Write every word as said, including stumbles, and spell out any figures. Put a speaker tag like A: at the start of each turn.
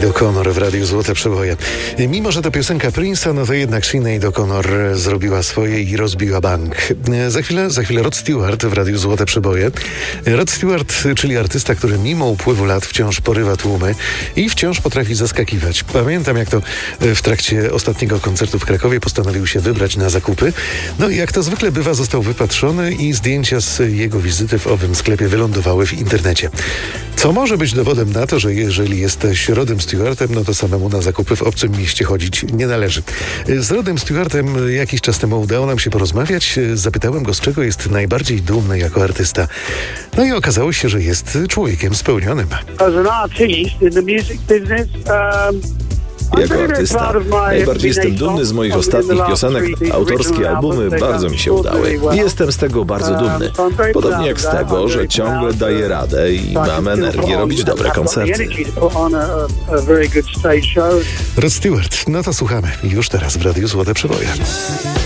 A: Sinead O'Connor w Radiu Złote Przeboje. Mimo że to piosenka Prince'a, no to jednak Sinead O'Connor zrobiła swoje i rozbiła bank. Za chwilę, za chwilę Rod Stewart w Radiu Złote Przeboje. Rod Stewart, czyli artysta, który mimo upływu lat wciąż porywa tłumy i wciąż potrafi zaskakiwać. Pamiętam, jak to w trakcie ostatniego koncertu w Krakowie postanowił się wybrać na zakupy. No i jak to zwykle bywa, został wypatrzony i zdjęcia z jego wizyty w owym sklepie wylądowały w internecie. Co może być dowodem na to, że jeżeli jesteś Rodem Stewartem, no to samemu na zakupy w obcym mieście chodzić nie należy. Z Rodem Stewartem jakiś czas temu udało nam się porozmawiać. Zapytałem go, z czego jest najbardziej dumny jako artysta. No i okazało się, że jest człowiekiem spełnionym.
B: As an artist in the music business, um...
C: Jako artysta najbardziej jestem dumny z moich ostatnich piosenek. Autorskie albumy bardzo mi się udały i jestem z tego bardzo dumny. Podobnie jak z tego, że ciągle daję radę i mam energię robić dobre koncerty.
A: Rod Stewart, no to słuchamy już teraz w Radiu Złote Przeboje.